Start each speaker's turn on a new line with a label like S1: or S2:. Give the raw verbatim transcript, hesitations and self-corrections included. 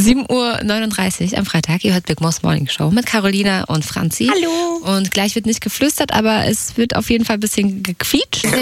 S1: sieben Uhr neununddreißig am Freitag. Ihr hört Big Mo's Morning Show mit Carolina und Franzi.
S2: Hallo.
S1: Und gleich wird nicht geflüstert, aber es wird auf jeden Fall ein bisschen gequietscht.